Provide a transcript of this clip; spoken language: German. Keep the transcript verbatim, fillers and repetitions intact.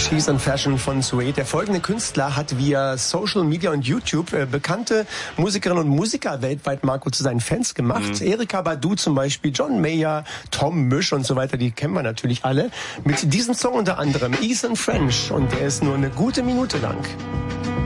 She's in Fashion von Suede. Der folgende Künstler hat via Social Media und YouTube äh, bekannte Musikerinnen und Musiker weltweit, Marco, zu seinen Fans gemacht. Mhm. Erykah Badu zum Beispiel, John Mayer, Tom Misch und so weiter, die kennen wir natürlich alle. Mit diesem Song unter anderem, Ethan French. Und der ist nur eine gute Minute lang.